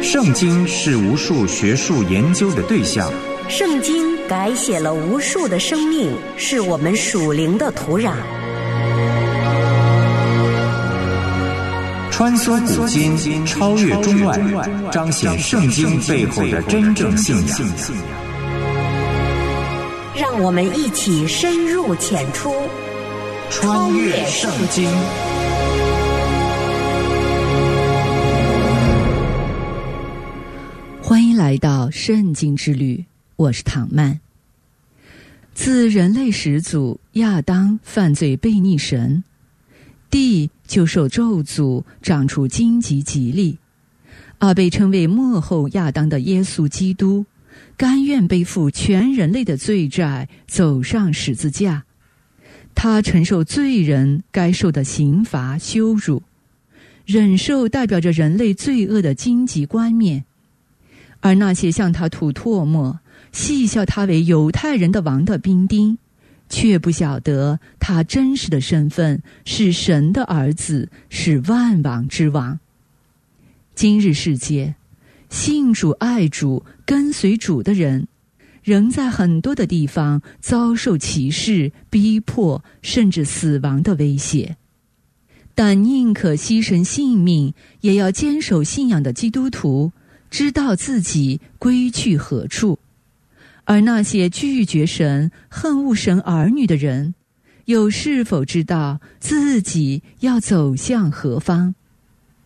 圣经是无数学术研究的对象， 圣经改写了无数的生命，是我们属灵的土壤。 穿梭古今，超越中外，彰显圣经背后的真正信仰。 让我们一起深入浅出， 穿越圣经。 欢迎来到圣经之旅，我是唐曼。自人类始祖亚当犯罪悖逆神，地就受咒诅，长出荆棘蒺藜，而被称为末后亚当的耶稣基督，甘愿背负全人类的罪债，走上十字架。他承受罪人该受的刑罚羞辱，忍受代表着人类罪恶的荆棘冠冕。而那些向他吐唾沫、戏笑他为犹太人的王的兵丁，却不晓得他真实的身份是神的儿子，是万王之王。今日世界，信主、爱主、跟随主的人，仍在很多的地方遭受歧视、逼迫，甚至死亡的威胁。但宁可牺牲性命，也要坚守信仰的基督徒，知道自己归去何处。而那些拒绝神、恨恶神儿女的人，又是否知道自己要走向何方？